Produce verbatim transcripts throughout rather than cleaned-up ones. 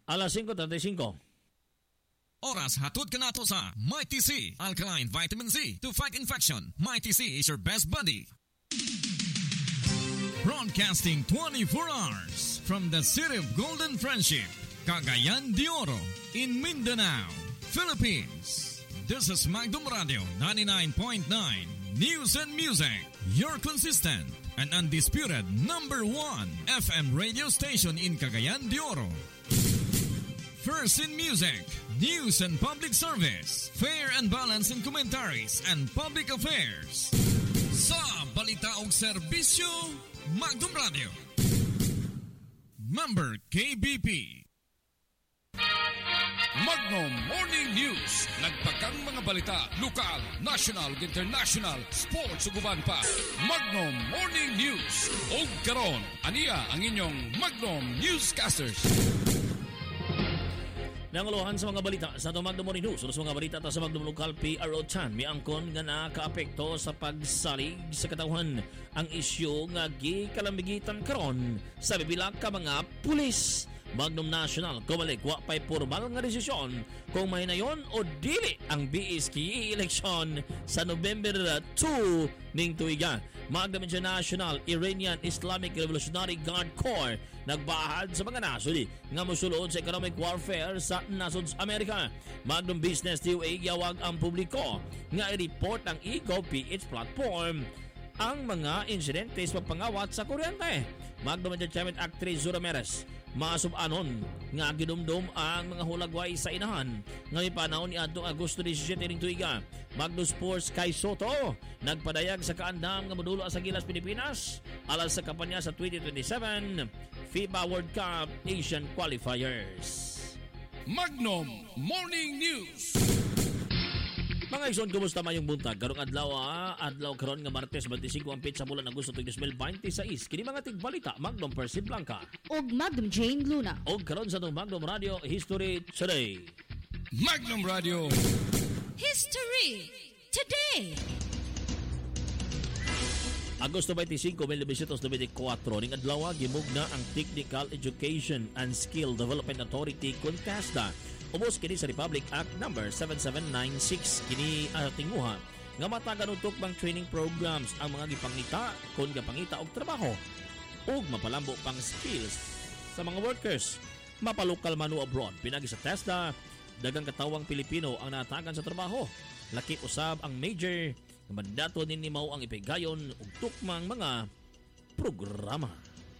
Alas five thirty y cinco. Oras hatod ka nato sa Mighty C, Alkaline Vitamin C to fight infection. Mighty C is your best buddy. Broadcasting twenty-four hours from the city of Golden Friendship, Cagayan de Oro, in Mindanao, Philippines. This is Magdum Radio ninety-nine point nine News and Music, your consistent and undisputed number one F M radio station in Cagayan de Oro. First in music, news and public service, fair and balanced in commentaries and public affairs. Sa balita og serbisyo, Magdum Radio. Member K B P. Magnum Morning News. Nagpakang mga balita, lokal, national, international, sports ug uban pa. Magnum Morning News. Og karon, aniya ang inyong Magnum Newscasters. Nanguluhan sa mga balita sa Magdum Morning News. Sa mga balita ta sa Magdum Local, P R O Chan may angkon nga nakaapekto sa pagsalig sa katawhan ang isyu nga gikalambigitan karon sa bibilang ka mga pulis. Magnum National, kumalik, wa pa'y formal nga desisyon kung mahinayon o dili ang B S K E election sa November two ning tuiga. Magnum International, Iranian Islamic Revolutionary Guard Corps nagbahad sa mga nasod nga mosulod sa economic warfare sa Nasod Amerika. Magnum Business T U A yawag ang publiko nga i-report ang e-Gov.P H platform ang mga insidente sa pagpangawat sa kuryente. Magnum Entertainment actress Zura Meres masub-anon nga gidumdum ang mga hulagway sa inahan nga may panahon ni adtong Agosto seventeen ning tuiga. Magnum Sports kay Soto nagpadayag sa kaandam nga modulo sa Gilas Pilipinas alas sa kampanya sa twenty twenty-seven FIBA World Cup Asian Qualifiers. Magnum Morning News. Mga ison, kumusta mayong buntag? Karong adlaw, ah, adlaw karon nga Martes twenty-five ang pitsa bulan Agosto twenty twenty-six. Kini mga tigbalita, Magnum Percy Blanca og Magnum Jane Luna. Og karon sa itong Magnum Radio History Today. Magnum Radio History Today. Agosto twenty-five, nineteen ninety-four, ning adlaw gimugna ang Technical Education and Skill Development Authority Contesta. Umos kini sa Republic Act number seventy-seven ninety-six kini uh, tinguha nga matagan utok bang training programs ang mga gipangita kon gapangita og trabaho ug mapalambo pang skills sa mga workers mapalokal man o abroad. Pinagi sa TESDA, dagang katawang Pilipino ang natagan sa trabaho. Laki usab ang major nga mandato nini mao ang ipigayon og tukmang mga programa.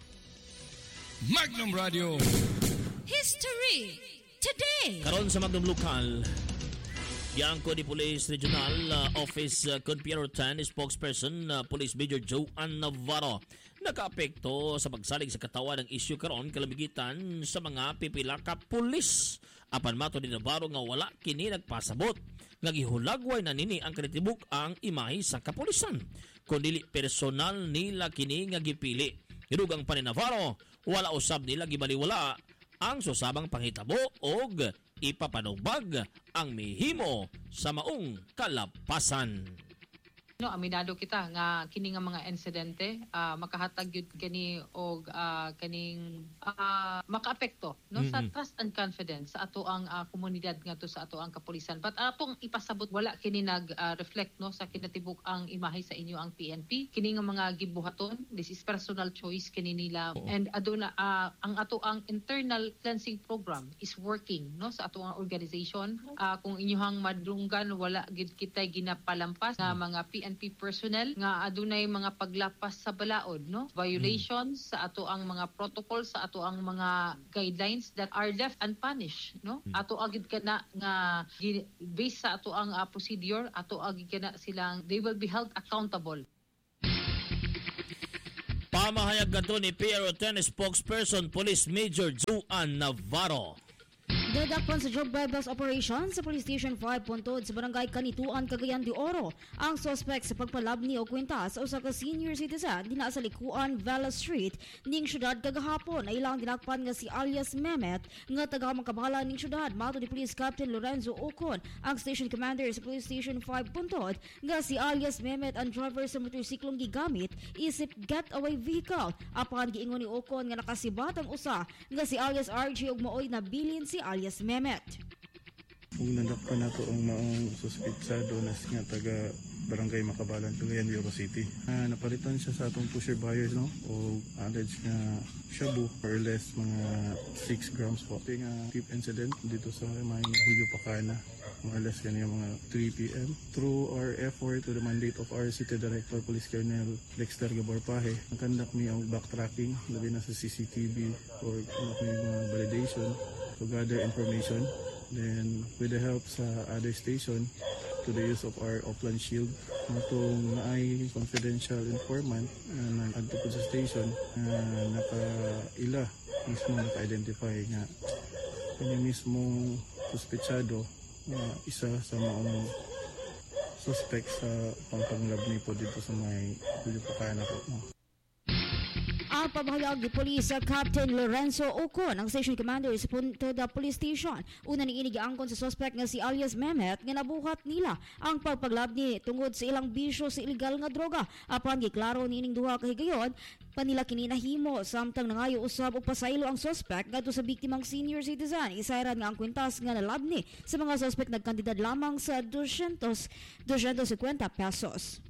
Magnum Radio History Today. Karon sa Magnum Local, giangko ni Police Regional uh, Office uh, Conpiero ten spokesperson uh, Police Major Joan Navarro nakaapekto sa pagsalig sa katawan ng isyu karon kalamigitan sa mga pipila ka pulis. Apan mato ni Navarro nga wala kini nagpasabot nga gihulagway na nini ang kretibuk ang imahe sa kapulisan kundi personal nila kini nga gipili. Hirugang pa ni Navarro, wala usab nila gibaliwala ang susabang panghitabo og ipapanugbag ang mihimo sa maong kalapasan. No, aminado kita nga kini nga mga insidente uh, makahatag gyud kani og uh, kaning uh, makaapekto no mm-hmm. sa trust and confidence sa ato ang uh, komunidad ngadto sa ato ang kapulisan. But atong ipasabot wala kini nag uh, reflect no sa kinatibuk ang imahe sa inyo ang P N P. Kini nga mga gibuhaton, this is personal choice kini nila. Oo. And aduna uh, ang ato ang internal cleansing program is working no sa ato ang organization. Uh, kung inyohang madunggan wala gid kitay ginapalampas nga mga P N P personnel nga adunay mga paglapas sa balaod no violations mm. sa ato ang mga protocols sa ato ang mga guidelines that are left unpunished no mm. ato agid kana nga based sa ato ang uh, procedure ato agid kana silang they will be held accountable. Pamahayag ganto ni P R O ten spokesperson Police Major Joan Navarro. Dadakpan sa drug bypass operation sa Police Station five Puntod sa Barangay Kanituan, Cagayan de Oro ang suspect sa pagpalabni o kwenta sa usa ka senior citizen dinaa sa likuan Vela Street ning syudad kagahapon. Ay ilang dinakpan nga si alias Mehmet nga taga Makabala ning syudad. Mato ni Police Captain Lorenzo Ocon ang station commander sa Police Station five Puntod nga si alias Mehmet ang driver sa motorsiklong gigamit isip getaway vehicle. Apan giingon ni Ocon nga nakasibat ang usa nga si alias R J ug maoy nabilin si alias Mehmet. Kung nadakpan nato ang maong suspitsado na nga taga Barangay Makabalan, Cagayan de Oro City. Uh, napalitan siya sa atong pusher buyers, no? O alleged nga shabu, or less mga six grams po. Ito nga tip incident dito sa may Julio Pacana. More or less kanina mga three p m Through our effort to the mandate of our City Director, Police Colonel Dexter Gaborpahe, nakandak niya ang backtracking, labi na sa C C T V or mga validation to gather information. Then with the help sa other station, to the use of our Upland Shield, itong naay confidential informant uh, na adto po sa station, uh, naka-ila mismo naka-identify nga kanya mismong suspetsado na uh, isa sa maong suspect sa pangpanglabni po dito sa may Julio Pacana po. No? Ang pamahayag ni Police Captain Lorenzo Ocon, ang station commander sa Puntod Police Station. Una ni inigiangkon sa suspect nga si alias Mehmet nga nabuhat nila ang pagpaglabni tungod sa ilang bisyo sa illegal nga droga. Apan giklaro ni ining duha ka higayon panila kini nahimo samtang nangayo usab og pasaylo ang suspect ngadto sa biktimang senior citizen. Isayran nga ang kwintas nga nalabni sa mga suspect nagkantidad lamang sa two hundred fifty pesos.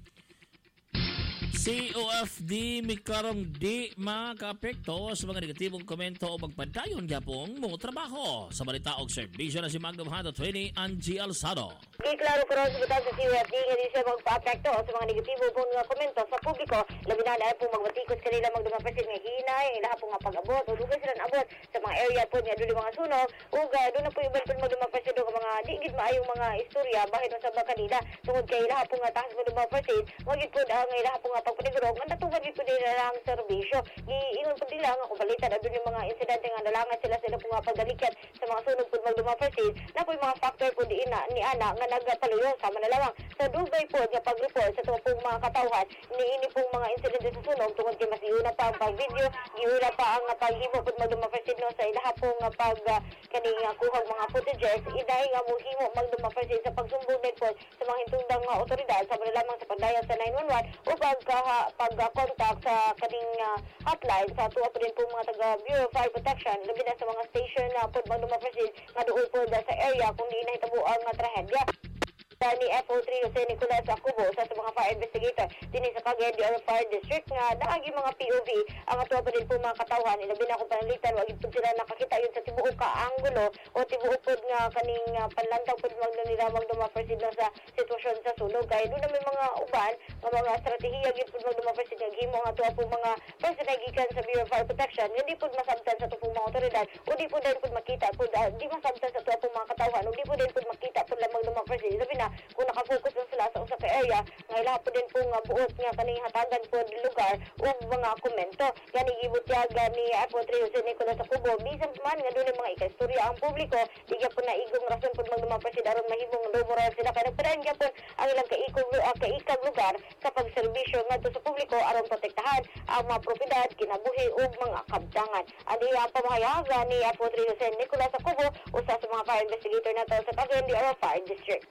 C O F D mikarong di makaapekto sa mga negatibong komento o pagpadayon gyapong mo trabaho. Sa balita og serbisyo na si Magnum Hado twenty Angie Alzado. Giklaro karon sa butas sa C O F D nga di siya magpaapekto sa mga negatibong pong nga komento sa publiko. Labi na na po magbatikos kanila magdumapasin nga hinay, laha po nga pag-abot o dugay sila abot sa mga area po nga duli mga sunog ug uh, doon na po iban po magdumapasin do mga di gid maayong mga istorya bahit sa mga kanila tungod kay laha po nga taas magdumapasin wagid po ang uh, laha po nga pagpadigro nga natugad gid po nila ang serbisyo. Giingon po nila nga kung balitan adun yung mga insidente nga nalangan sila sila po nga pagdalikan sa mga sunog po magdumapasin na po yung mga factor po di ina ni ana nga nagpaluyo sama na lamang sa dugay po nga pag-report sa tuwa pong mga katawhan niini pong mga insidente sa sunog tungod kay mas iuna pa ang pag-video, iuna pa ang paghimo po magdumapasin no sa ilaha pong pag uh, kaning uh, kuhang mga footages idahi nga muhimo magdumapasin sa pagsumbong po sa mga hintundang uh, otoridad sama na lamang sa pagdayal sa nine one one o pagka pag-contact sa kaning uh, hotline sa tuwa po din po mga taga Bureau of Fire Protection labi na sa mga station na uh, po magdumapasin nga doon po sa area kung di nahitabo ang uh, trahedya. Ni F O three Jose Nicolas Acubo sa mga fire investigator din sa Cagayan de Oro Fire District nga daagi mga P O V ang ato pa din po mga katawhan ilabi na kung panalitan wag po sila nakakita yun sa tibuok ka anggulo o tibuok po nga kaning uh, panlantang po magdunila magdumapersid lang sa sitwasyon sa sunog kaya doon na may mga uban nga mga estratehiya gid po magdumapersid nga gihimo ang ato po mga personal gikan sa Bureau of Fire Protection nga di po masabtan sa tupong mga otoridad o di po din po makita po uh, di masabtan sa tuwa po mga katawhan o di po din po makita po lang magdumapersid ilabi na kung nakafocus lang sila sa usa ka area nga ilaha po din po nga buot nga kaning hatagan po lugar o mga komento gani gibutyaga ni F O three Jose Nicolas Acubo bisan man nga dunay mga ikaistorya ang publiko di gyapon na igong rason pud magdumapersid aron mahimong lumoral sila kay nagpadayon gyapon ang ilang kaikog uh, kaikag lugar sa pagserbisyo ngadto sa publiko aron protektahan ang mga propiedad kinabuhi ug mga kabtangan. Ani ang pamahayagan ni F O three Jose Nicolas Acubo usa sa mga fire investigator nato sa Cagayan de Oro Fire District.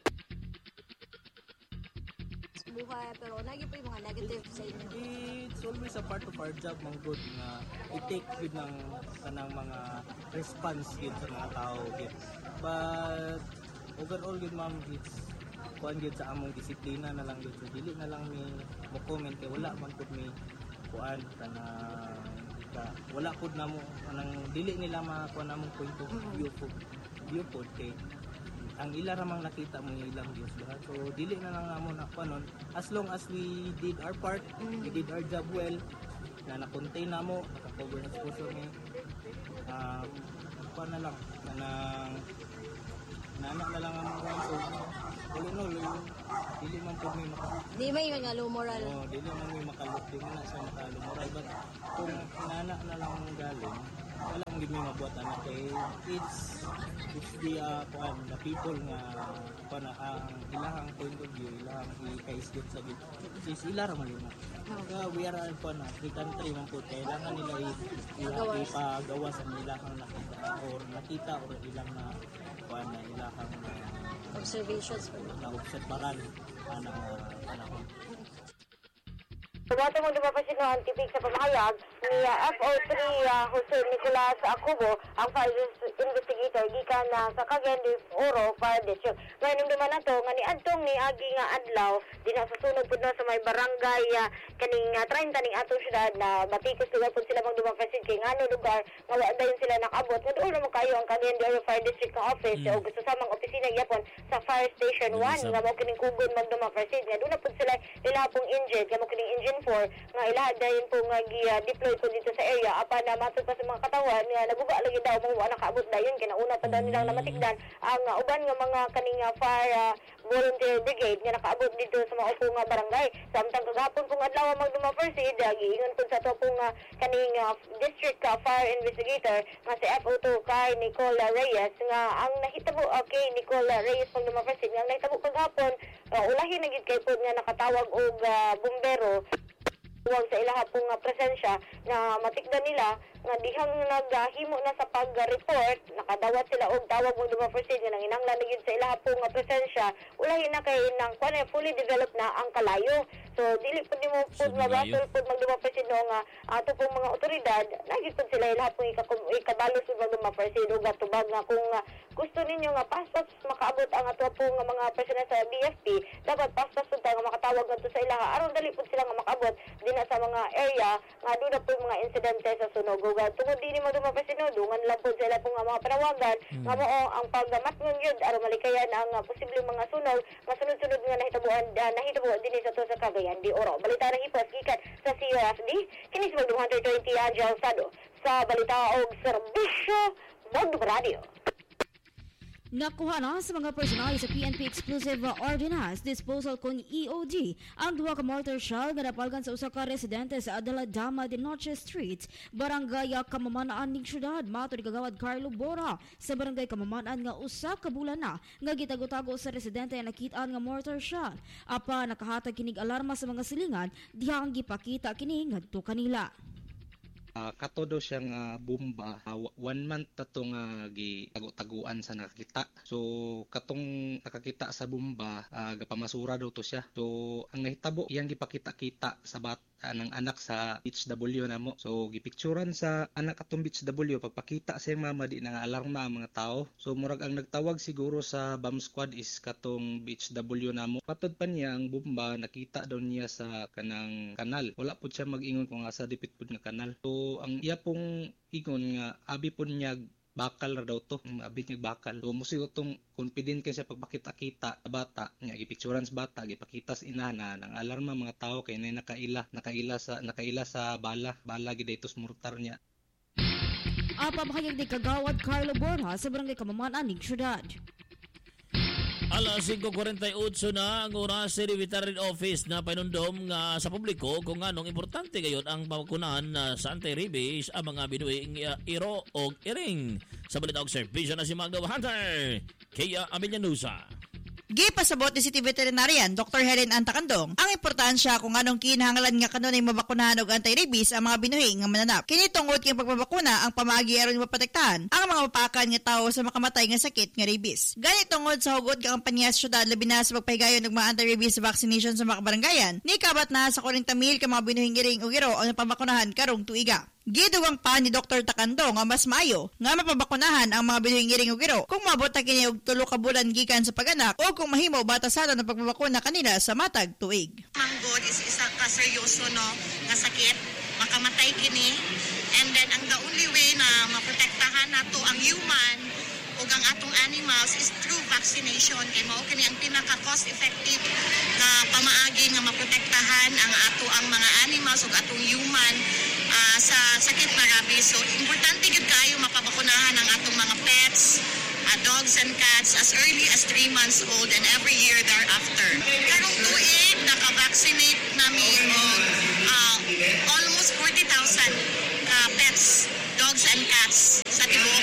Buhay pero lagi pa yung mga negative sa inyo. It's always a part of our job mong good na i-take with ng kanang mga response gid sa mga tao gid. But overall gid ma'am it's kuan gid sa among disiplina na lang gid so dili na lang mi mo comment kay wala man pud mi kuan kana ka wala pud namo anang dili nila makuha namong point of view pud view pud kay ang ila ramang nakita mo ilang Diyos diha. So dili na lang namo na panon as long as we did our part, we did our job well na na-contain namo, naka-cover na exposure ni um pa na lang kanang nana na lang ang mga so dili no dili man pud may maka di may nga low moral oh dili man may makalupting na sa makalumoral but kung nana na lang galing wala ang gini mabuhat anak kay it's it's the uh, kuan the people nga kuan ang ilahang point of view ilahang ikaisgot sa gid is ila ra malina nga we are an kuan free country man po kailangan nila ipagawa sa ilahang nakita or nakita or ilang na kuan na ilahang uh, observations na obserbaran ana panahon. Subato mo dumapasin no antipig sa pamahayag ni uh, F O three uh, Jose Nicolas Acubo, ang fire investigator gikan na uh, sa Cagayan de Oro Fire District. Ngayon nung duman nato nga ni adtong ni agi nga adlaw dinha sa sunod pud na sa may barangay uh, kaning uh, thirty ning atong syudad na batikos lugar pud sila magdumapasin kay ngano lugar nga wa dayon sila nakabot nga doon mo kayo ang Cagayan de Oro Fire District nga office mm. o gusto samang opisina gyapon sa Fire Station one nga mo kining kugon magdumapasin nga doon pud sila ila pong engine nga mo kining engine four nga ilahad dayon po nga gi-deploy po dito sa area apan na matod pa sa mga katawan nga naguga lagi daw mo wa nakaabot dayon kay nauna pa daw nilang namatikdan ang uh, uban nga mga kaning uh, fire uh, volunteer brigade nga nakaabot dito sa mga upo nga barangay samtang kagapon pong adlaw magduma-proceed uh, giingon pud sa to pong uh, kaning uh, district uh, fire investigator nga si F O two kay Nicole Reyes nga ang nahitabo uh, kay Nicole Reyes pong duma-proceed nga nahitabo kagapon uh, ulahi na gid kay pud nga nakatawag og uh, bumbero huwag sa ilaha pong uh, presensya na matikdan nila nga dihang naghimo na sa pag-report nakadawat sila og tawag mo dumaproceed nga nang inanglan na yun sa ilaha pong uh, presensya ulahin na kay nang kwan fully developed na ang kalayo so dili po di mo po nga battle po magdumaproceed no nga ato pong mga otoridad nagit po sila ilaha pong ikabalos po magdumaproceed o gatubag nga kung uh, gusto ninyo nga paspas makaabot ang ato pong uh, mga personel sa B F P dapat paspas po tayo nga makatawag nga sa ilaha aron dali po sila nga makaabot na sa mga area nga doon na po mga insidente sa sunog ug tungod din mo dumapasin no dungan lang po sila po nga mga panawagan hmm. nga mo ang paggamatngon yun aron malikayan ang uh, posibleng mga sunog nga sunod-sunod nga nahitabuan uh, nahitabo din sa to sa Cagayan de Oro. Balita ra hipos gikan sa C O F D kini sa two twenty Angel Sado sa balita og serbisyo Magduma Radio. Nakuha na sa mga personal sa P N P Exclusive Ordinance Disposal kon E O D ang duha ka mortar shell nga napalgan sa usa ka residente sa Adela Dama de Noche Street, Barangay Kamamanaan ning syudad. Mato ni Kagawad Carlo Bora sa Barangay Kamamanaan nga usa ka bulan na nga gitago-tago sa residente nga nakit-an nga mortar shell. Apa nakahatag kinig alarma sa mga silingan dihang gipakita kini ngadto kanila. Uh, kato daw siyang uh, bomba uh, one month tatong uh, gitago-taguan sa nakakita so katong nakakita sa bomba uh, gapamasura daw to siya so ang nahitabo iyang gipakita-kita sa bata ng anak sa H W namo so gipicturan sa anak atong H W pagpakita sa mama di nang alarma ang mga tao so murag ang nagtawag siguro sa bomb squad is katong H W namo patod pa niya ang bomba nakita daw niya sa kanang kanal wala pud siya mag-ingon kung asa dipit pud nga kanal so ang iya pong ingon nga abi pud niya bakal ra daw to abi niya bakal so musig utong confident kay sa pagpakita-kita sa bata nga gipicturan sa bata gipakita sa inana nang alarma mga tao kay nay nakaila nakaila sa nakaila sa bala bala gid ito mortar niya. Apa mahayag ni Kagawad Carlo Borja sa Barangay Kamamanaan ning syudad. Alas five forty-eight na ang oras sa Veterinary Office na panundom nga sa publiko kung anong importante gayon ang pagkunahan uh, sa anti-rabies ang mga binuing uh, iro o iring. Sa balita og serbisyo na si Magda Hunter, Kaya Amelianusa. Gipasabot ni City Veterinarian Doctor Helen Antakandong ang importansya kung anong kinahanglan nga kanunay mabakunahan og anti-rabies ang mga binuhi nga mananap. Kini tungod kay pagbabakuna ang pamaagi aron maprotektahan ang mga mapakan nga tawo sa makamatay nga sakit nga rabies. Gani tungod sa hugot nga kampanya sa syudad labi na sa pagpahigayon og mga anti-rabies vaccination sa mga kabaranggayan, ni kabat na sa forty mil ka mga binuhing iring og iro ang napabakunahan karong tuiga. Gidugang pa ni Doctor Takandong nga mas maayo nga mapabakunahan ang mga binuhing iring og iro kung mabot kini og tulo ka bulan gikan sa paganak o kung mahimo batasan ang pagbabakuna kanila sa matag tuig. Manggod is isa ka seryoso no nga sakit, makamatay kini, and then ang the only way na maprotektahan nato ang human ug ang atong animals is through vaccination kay mao kini ang pinaka cost effective nga pamaagi nga maprotektahan ang ato ang mga animals ug atong human uh, sa sakit na rabies. So importante gyud kayo mapabakunahan ang atong mga pets, uh, dogs and cats as early as three months old and every year thereafter. Karong tuig naka-vaccinate namin og uh, almost forty thousand uh, pets, dogs and cats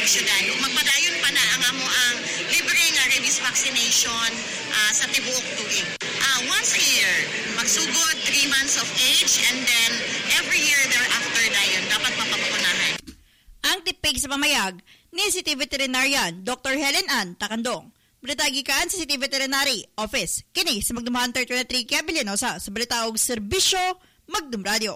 syudad. Ug magpadayon pa na ang amo ang libre nga rabies vaccination uh, sa tibuok tuig. Uh, once a year, magsugod three months of age and then every year thereafter dayon dapat mapapakunahan. Ang tipig sa pamayag ni City Veterinarian Doctor Helen Ann Takandong. Balitagikaan sa City Veterinary Office. Kini sa Magnum Hunter twenty-three Kiabilinosa sa balitaog serbisyo Magnum Radio.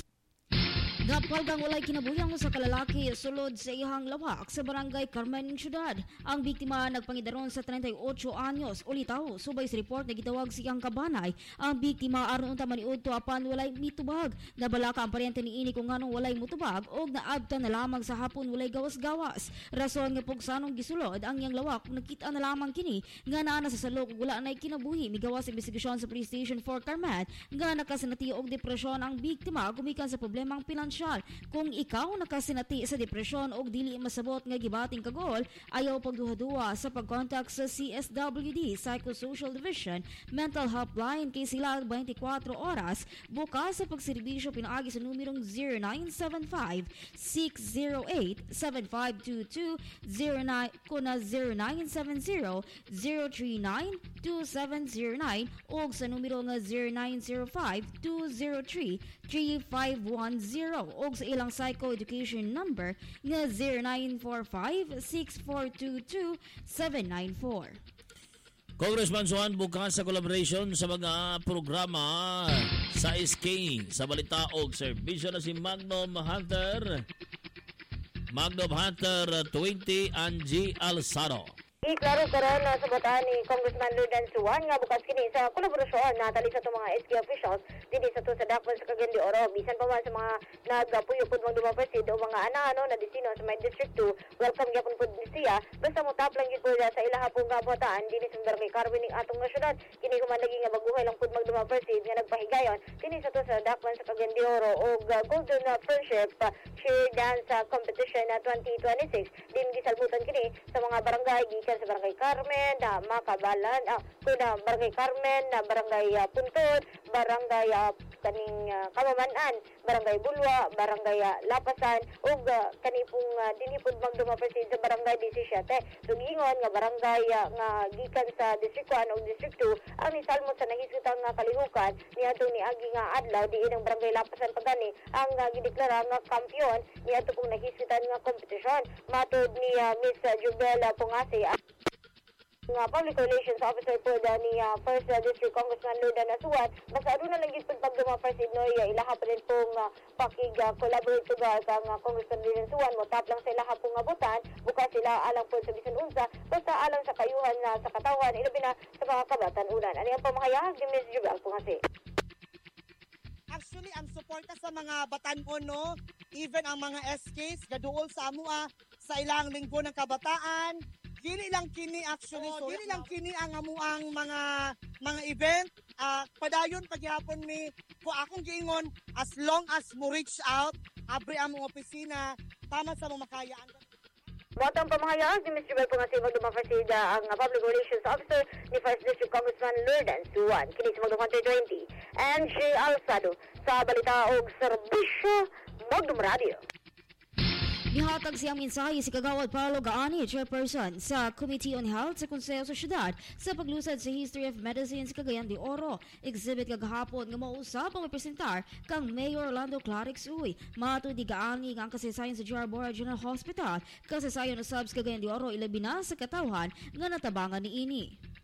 Napalgang walay kinabuyang sa kalalaki sulod sa ihang lawak sa barangay Carmen Ciudad. Ang biktima nagpangidaron sa thirty-eight anyos ulitaw. Subay sa report na gitawag siyang kabanay. Ang biktima aron unta maniudto apan walay mitubag. Nabalaka ang paryente ni ini kung nganong walay mutubag og naabta na lamang sa hapon walay gawas-gawas. Rason nga pugsanong gisulod ang iyang lawak nakita na lamang kini nga naa na sa salok ug wala nay kinabuhi. Migawas investigasyon sa Police Station for Carmen nga nakasinati og depresyon ang biktima gumikan sa problemang pinansyal. Kung ikaw nakasinati sa depresyon o dili masabot nga gibating kagol, ayaw pagduha-duha sa pag-contact sa C S W D Psychosocial Division Mental Helpline kay sila twenty-four oras bukas sa pagserbisyo pinaagi sa numerong zero nine seven five, six zero eight, seven five two two, zero nine kuna zero nine seven zero, zero three nine, two seven zero nine o sa numero nga zero nine zero five, two zero three, three five one zero o sa ilang psycho-education number nga zero nine four five, six four two two, seven nine four. Congressman Juan bukas sa collaboration sa mga programa sa S K sa balita og serbisyo na si Magnum Hunter Magnum Hunter twenty Angie Alzado. Iklaro karon na sa bataan ni Congressman Lourdes Juan nga bukas kini sa kolaborasyon na tali sa itong mga S K officials dinhi sa to sa Dakwan sa Cagayan de Oro. Bisan pa man sa mga nagapuyo pod mga dumapresid o mga ana-ano na destino sa may District two, welcome gyapon pod siya. Basta mo tap lang gyud po sa ilaha pong kabataan dinhi sa Barangay Carmen ning atong nga syudad. Kini ko man lagi nga baguhay lang pod magdumapresid nga nagpahigayon dinhi sa to sa Dakwan sa Cagayan de Oro og uh, Golden uh, Friendship uh, Cheer Dance uh, Competition na uh, twenty twenty-six. Din gisalbutan kini sa mga barangay gikan sa Barangay Carmen, na Makabalan, ah, kuna Barangay Carmen, na Barangay uh, Puntod, Barangay uh, kaning uh, Kamamanan, Barangay Bulwa, Barangay uh, Lapasan, ug uh, kanipong uh, dinhipod magdumapresid sa Barangay seventeen. So giingon nga barangay uh, nga gikan sa District one ug District two ang nisalmot sa nahisgutang nga kalihukan niadtong niagi nga adlaw diin ang Barangay Lapasan pagani ang uh, gideklara nga kampiyon niadto kung nahisgutan nga kompetisyon. Matud ni uh, Miss uh, Jubela Pungasi nga Public Relations Officer po da ni uh, First uh, District Congressman Lourdes Nasuan, basta aduna lang gid pag dumapresid no iya ilaha pa rin pong uh, pakig uh, collaborate tugal kang uh, Congressman Lourdes Nasuan mo tap lang sa ilaha pong abutan bukas sila alang po sa bisan unsa basta alang sa kayuhan na sa katawan ilabi na sa mga kabatan-unan. Ano yung pamahayag ni Miss Jubel Pungasi? Actually, ang suporta sa mga batanon, no? Even ang mga S Ks, gaduol sa amua sa ilang linggo ng kabataan. Dili lang kini actually, oh, so dili lang kini ang amuang mga mga event. Uh, padayon paghihapon mi ko akong giingon as long as mo reach out, abri among opisina, tama sa mga makayaan. Botong pamahayag ni Mister Jubel Pungasi magdumapresida ang Public Relations Officer ni First District Congressman Lourdes Juan. Kini sa Magdum Hunter twenty. And J. Alzado sa balita og serbisyo Magdum Radio. Gihatag siyang mensahe si Kagawad Paolo Gaani, Chairperson sa Committee on Health sa Konseho sa Syudad sa paglusad sa History of Medicine sa Cagayan de Oro. Exhibit kagahapon nga mausap ang mapresentar kang Mayor Orlando Clarix Uy. Mato di Gaani nga ang kasaysayan sa Jarbora General Hospital. Kasaysayan na subs Cagayan de Oro ilabi na sa katawhan nga natabangan ni ini.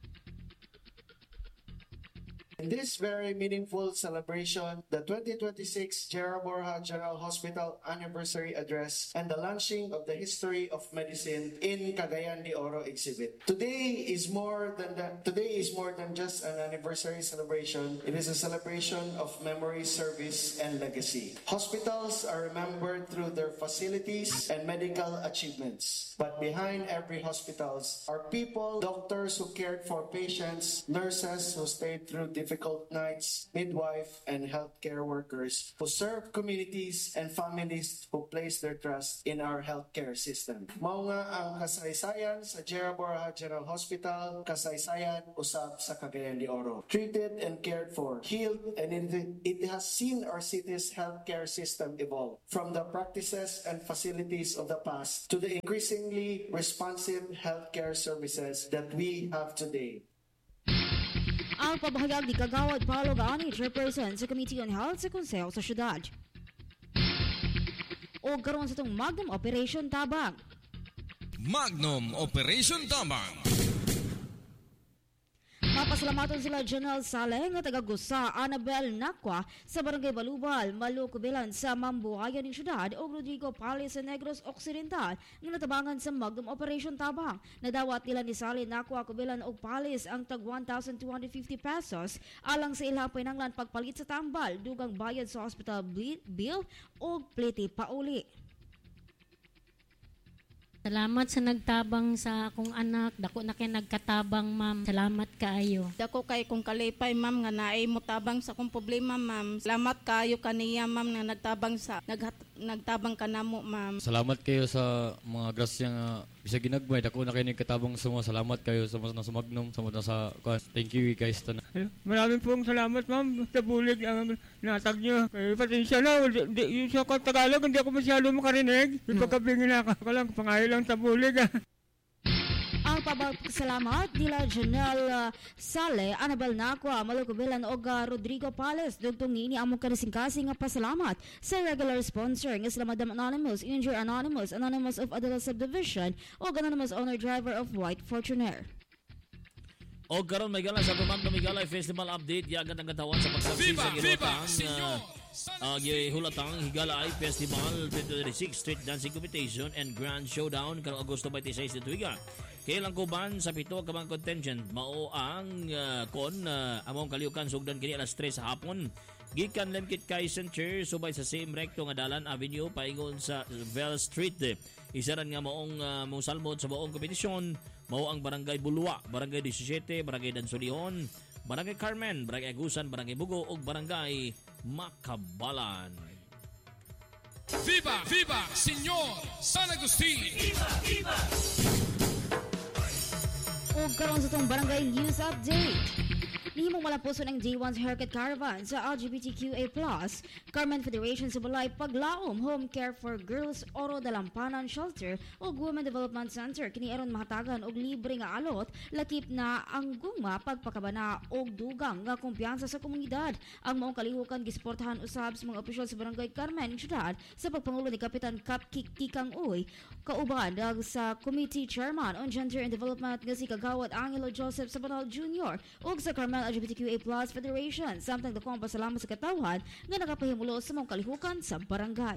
In this very meaningful celebration, the twenty twenty-six Gerald Borja General Hospital Anniversary Address and the launching of the History of Medicine in Cagayan de Oro exhibit. Today is more than that. Today is more than just an anniversary celebration. It is a celebration of memory, service, and legacy. Hospitals are remembered through their facilities and medical achievements. But behind every hospitals are people, doctors who cared for patients, nurses who stayed through difficult difficult nights, midwife, and healthcare workers who serve communities and families who place their trust in our healthcare system. Mao nga ang kasaysayan sa Gerald Borja General Hospital, kasaysayan usab sa Cagayan de Oro. Treated and cared for, healed, and it, it has seen our city's healthcare system evolve from the practices and facilities of the past to the increasingly responsive healthcare services that we have today. Ang pabahayag ni Kagawad Paolo Gaani, Chairperson sa Committee on Health sa Konseho sa Syudad. O karon sa itong Magnum Operation Tabang. Magnum Operation Tabang. Mapasalamaton sila General Saleh nga taga-Gusa Annabel Nakwa sa Barangay Balubal, Malukubilan sa Mambuhayan ng Syudad o Rodrigo Pales sa Negros Occidental nga natabangan sa Magnum Operation Tabang. Nadawat nila ni Saleh Nakwa Kubilan o Pales ang tag one thousand two hundred fifty pesos alang sa ilang pinanglan pagpalit sa tambal, dugang bayad sa hospital bill o plete pauli. Salamat sa nagtabang sa akong anak. Dako na kay nagkatabang, ma'am. Salamat kaayo. Dako kay kung kalipay, ma'am, nga naay mo tabang sa akong problema, ma'am. Salamat kaayo kaniya, ma'am, nga nagtabang sa naghat, nagtabang kanamo, ma'am. Salamat kayo sa mga grasya nga bisa ginagmay. Dako na kayo nagkatabang sa mga. Salamat kayo sa mga sa Magnum, sa mga sa thank you guys. Maraming pong salamat, ma'am, sa bulig ang natag nyo. Kaya pasensya na, yung sa Tagalog, hindi ako masyado makarinig. Yung pagkabingin na ako lang, pangayon lang sa bulig. Ang pabagpasalamat nila General uh, Saleh, Annabel Nakwa, Malukubilan o uh, Rodrigo Pales. Dugtong ini among kanasingkasing nga pasalamat sa regular sponsor nga sila Madam Anonymous, Injure Anonymous, Anonymous of Adela Subdivision o Anonymous Owner Driver of White Fortuner. O karon may gala sa Pamagno Migala Festival Update yagan ang katawan sa pagsaksi sa gihulatang uh, uh, gihulatang Higalay Festival twenty twenty-six Street Dancing Competition and Grand Showdown karong Agosto twenty-six dito higa. Kailang kuban sa pito ka mga contingent mao ang uh, kon uh, among kaliukan sugdan kini alas tres sa hapon. Gikan Lemkit Kai Center subay sa same recto nga Dalan Avenue paingon sa Vel Street. Isaran nga maong uh, mong salmod sa buong kompetisyon mao ang Barangay Bulwa, Barangay seventeen, Barangay Dansulion, Barangay Carmen, Barangay Agusan, Barangay Bugo ug Barangay Makabalan. Viva! Viva! Senyor San Agustin! Viva! Viva! O karon sa itong Barangay News Update. Nihimong malapuson ang Day one's Haircut Caravan sa L G B T Q A plus, Carmen Federation sa Balay Paglaom, Home Care for Girls, Oro Dalampanan Shelter o Women Development Center. Kini aron mahatagan og libre nga alot, lakip na ang guma pagpakabana og dugang nga kumpiyansa sa komunidad. Ang maong kalihukan gisportahan usab sa mga opisyal sa Barangay Carmen, Syudad sa pagpangulo ni Kapitan Kap Kikang Uy, kauban sa Committee Chairman on Gender and Development nga si Kagawad Angelo Joseph Sabanal Junior ug sa Carmen L G B T Q A plus Federation samtang dakong pasalamat sa katawhan nga nakapahimulo sa mga kalihukan sa barangay.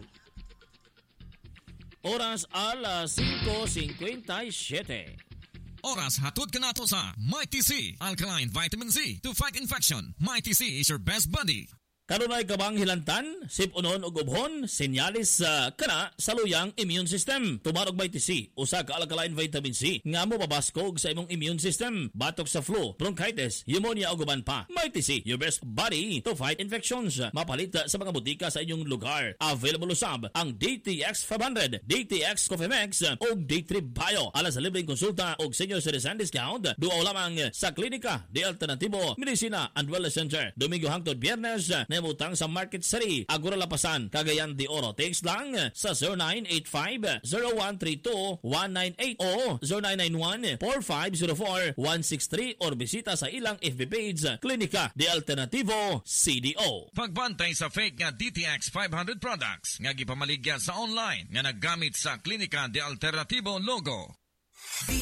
Oras alas cinco fifty-seven. Oras hatod ka nato sa Mighty C, Alkaline Vitamin C to fight infection. Mighty C is your best buddy. Kanunay kabang hilantan, sipunon ug ubhon, senyalis sa uh, kana sa luyang immune system. Tumarog Mighty C, usa ka alkaline vitamin C nga mo pabaskog sa imong immune system, batok sa flu, bronchitis, pneumonia ug uban pa. Mighty C, your best buddy to fight infections. Mapalita sa mga butika sa inyong lugar. Available usab ang D T X five hundred, D T X Cofemex ug D three Bio. Alas sa libreng konsulta ug senior citizen discount. Duaw lamang sa Klinika de Alternativo Medicina and Wellness Center. Domingo hangtod Biyernes nemutang sa Market City, Agora Lapasan, Cagayan de Oro. Text lang sa zero nine eight five, zero one three two, one nine eight o zero nine nine one, four five zero four, one six three or bisita sa ilang F B page Klinika de Alternativo C D O. Pagbantay sa fake nga D T X five hundred products nga gipamaligya sa online nga naggamit sa Klinika de Alternativo logo.